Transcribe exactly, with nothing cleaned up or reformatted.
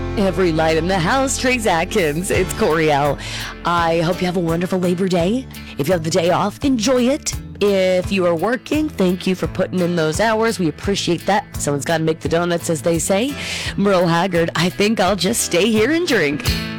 Every light in the house, Trace Atkins. It's Coriel. I hope you have a wonderful Labor Day. If you have the day off, enjoy it. If you are working, thank you for putting in those hours. We appreciate that. Someone's got to make the donuts, as they say. Merle Haggard, I think I'll just stay here and drink.